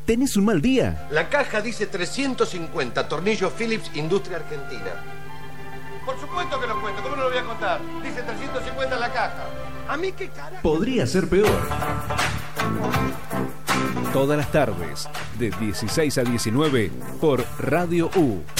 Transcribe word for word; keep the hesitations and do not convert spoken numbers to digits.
tenés un mal día. La caja dice trescientos cincuenta, tornillos Phillips, Industria Argentina. Por supuesto que lo cuento, ¿cómo no lo voy a contar? Dice trescientos cincuenta en la caja. ¿A mí qué carajo? Podría ser peor. Todas las tardes, de dieciséis a diecinueve, por Radio U.